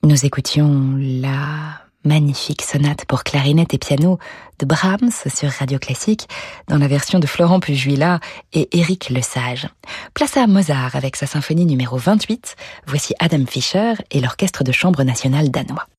Nous écoutions la magnifique sonate pour clarinette et piano de Brahms sur Radio Classique dans la version de Florent Pujuila et Éric Lesage. Place à Mozart avec sa symphonie numéro 28. Voici Adam Fischer et l'Orchestre de chambre national danois.